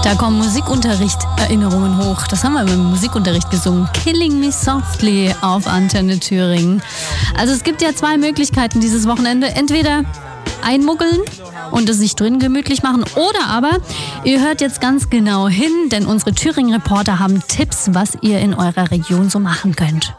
Da kommen Musikunterricht-Erinnerungen hoch. Das haben wir im Musikunterricht gesungen. Killing Me Softly auf Antenne Thüringen. Also es gibt ja zwei Möglichkeiten dieses Wochenende. Entweder einmuggeln und es sich drin gemütlich machen. Oder aber ihr hört jetzt ganz genau hin, denn unsere Thüringen-Reporter haben Tipps, was ihr in eurer Region so machen könnt.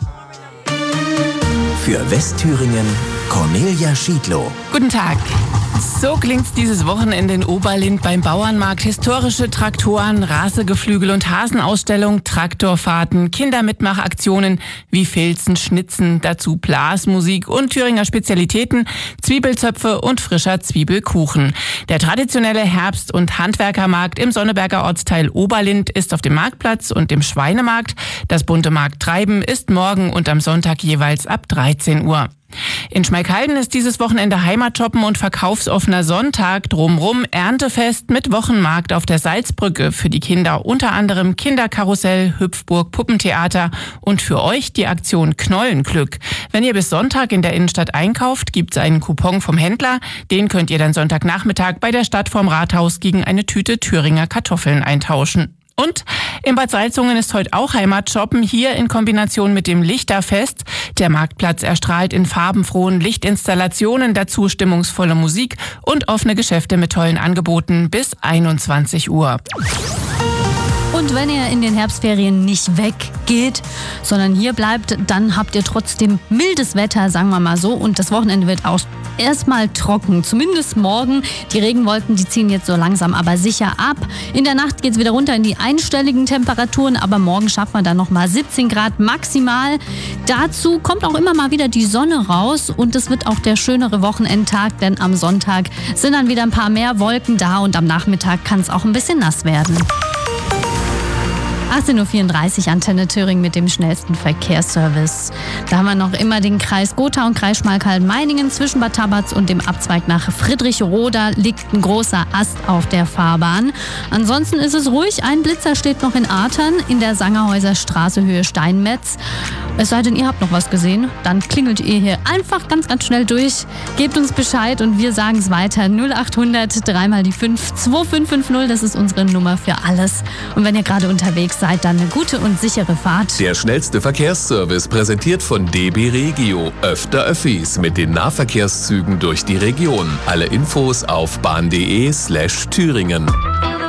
Für Westthüringen, Cornelia Schiedlow. Guten Tag. So klingt's dieses Wochenende in Oberlind beim Bauernmarkt. Historische Traktoren, Rasegeflügel und Hasenausstellung, Traktorfahrten, Kindermitmachaktionen wie Filzen, Schnitzen, dazu Blasmusik und Thüringer Spezialitäten, Zwiebelzöpfe und frischer Zwiebelkuchen. Der traditionelle Herbst- und Handwerkermarkt im Sonneberger Ortsteil Oberlind ist auf dem Marktplatz und dem Schweinemarkt. Das bunte Markttreiben ist morgen und am Sonntag jeweils ab 13 Uhr. In Schmalkalden ist dieses Wochenende Heimatshoppen und verkaufsoffener Sonntag, drumrum Erntefest mit Wochenmarkt auf der Salzbrücke, für die Kinder unter anderem Kinderkarussell, Hüpfburg, Puppentheater und für euch die Aktion Knollenglück. Wenn ihr bis Sonntag in der Innenstadt einkauft, gibt's einen Coupon vom Händler, den könnt ihr dann Sonntagnachmittag bei der Stadt vorm Rathaus gegen eine Tüte Thüringer Kartoffeln eintauschen. Und in Bad Salzungen ist heute auch Heimatshoppen, hier in Kombination mit dem Lichterfest. Der Marktplatz erstrahlt in farbenfrohen Lichtinstallationen, dazu stimmungsvolle Musik und offene Geschäfte mit tollen Angeboten bis 21 Uhr. Und wenn ihr in den Herbstferien nicht weggeht, sondern hier bleibt, dann habt ihr trotzdem mildes Wetter, sagen wir mal so. Und das Wochenende wird auch erstmal trocken, zumindest morgen. Die Regenwolken, die ziehen jetzt so langsam aber sicher ab. In der Nacht geht's wieder runter in die einstelligen Temperaturen, aber morgen schaffen wir dann nochmal 17 Grad maximal. Dazu kommt auch immer mal wieder die Sonne raus und es wird auch der schönere Wochenendtag, denn am Sonntag sind dann wieder ein paar mehr Wolken da und am Nachmittag kann es auch ein bisschen nass werden. 18.34 Uhr Antenne Thüringen mit dem schnellsten Verkehrsservice. Da haben wir noch immer den Kreis Gotha und Kreis Schmalkalden-Meiningen. Zwischen Bad Tabatz und dem Abzweig nach Friedrichroda liegt ein großer Ast auf der Fahrbahn. Ansonsten ist es ruhig. Ein Blitzer steht noch in Artern in der Sangerhäuser Straße Höhe Steinmetz. Es sei denn, ihr habt noch was gesehen, dann klingelt ihr hier einfach ganz, ganz schnell durch. Gebt uns Bescheid und wir sagen es weiter. 0800 3 mal die 5 2550, das ist unsere Nummer für alles. Und wenn ihr gerade unterwegs seid, dann eine gute und sichere Fahrt. Der schnellste Verkehrsservice präsentiert von DB Regio. Öfter Öffis mit den Nahverkehrszügen durch die Region. Alle Infos auf bahn.de/Thüringen.